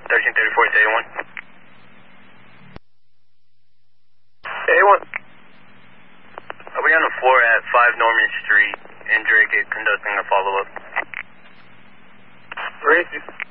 1334 to A1. A1. Are we on the floor at 5 Norman Street in Drake conducting a follow-up? Racist.